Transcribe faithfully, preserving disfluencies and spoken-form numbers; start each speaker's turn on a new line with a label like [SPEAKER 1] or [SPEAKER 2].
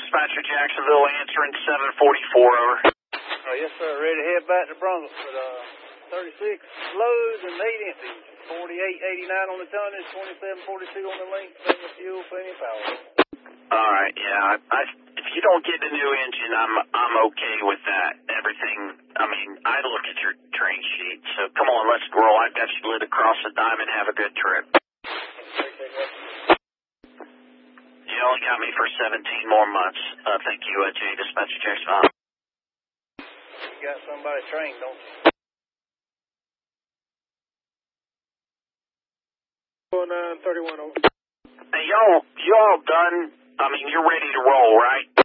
[SPEAKER 1] Dispatcher Jacksonville answering seven forty-four, over.
[SPEAKER 2] Oh, yes, sir. Ready to head back to Brunswick with uh, thirty-six loads and eight empties. forty-eight eighty-nine on the tonnage, twenty-seven forty-two on the length, plenty of fuel, plenty of power.
[SPEAKER 1] All right, yeah. I, I, if you don't get a new engine, I'm I'm okay with that. Everything, I mean, I look at your train sheet, so come on, let's roll. I've got you lit across the diamond. Have a good trip. You only got me for seventeen more months. Uh, thank you, uh, Jay, Dispatcher Jacksonville.
[SPEAKER 2] You got somebody trained, don't you?
[SPEAKER 3] nine thirty-one, over.
[SPEAKER 1] Hey, y'all, y'all done? I mean, you're ready to roll, right?